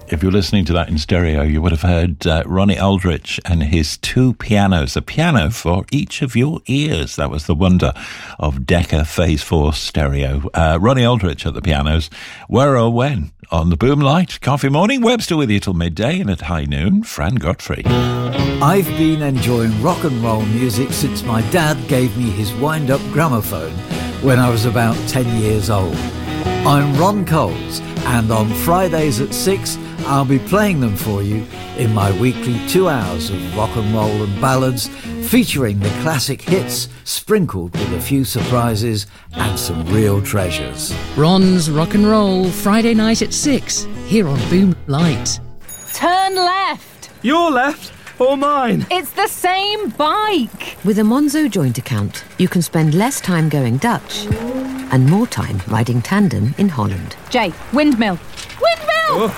If you're listening to that in stereo, you would have heard Ronnie Aldrich and his two pianos, a piano for each of your ears. That was the wonder of Decca Phase 4 stereo. Ronnie Aldrich at the pianos. Where or when? On the Boom Light Coffee Morning. Webster with you till midday, and at high noon, Fran Godfrey. I've been enjoying rock and roll music since my dad gave me his wind-up gramophone when I was about 10 years old. I'm Ron Coles, and on Fridays at 6, I'll be playing them for you in my weekly 2 hours of rock and roll and ballads, featuring the classic hits sprinkled with a few surprises and some real treasures. Ron's Rock and Roll, Friday night at 6, here on Boom Light. Turn left. Your left or mine? It's the same bike. With a Monzo joint account, you can spend less time going Dutch and more time riding tandem in Holland. Jay, windmill. Windmill!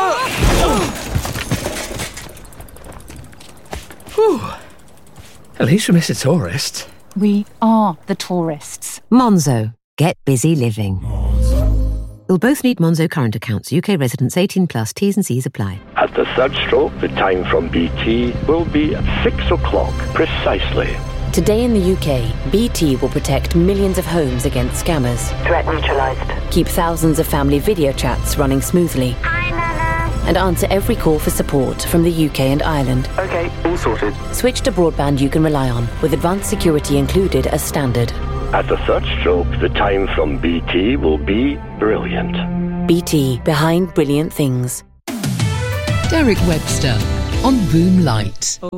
At least we miss a tourist. We are the tourists. Monzo. Get busy living. You'll both need Monzo current accounts. UK residents 18 plus. T's and C's apply. At the third stroke, the time from BT will be at 6 o'clock precisely. Today in the UK, BT will protect millions of homes against scammers. Threat neutralised. Keep thousands of family video chats running smoothly. Hi, Nana. And answer every call for support from the UK and Ireland. Okay, all sorted. Switch to broadband you can rely on, with advanced security included as standard. At the third stroke, the time from BT will be brilliant. BT, behind brilliant things. Derek Webster on Boom Light.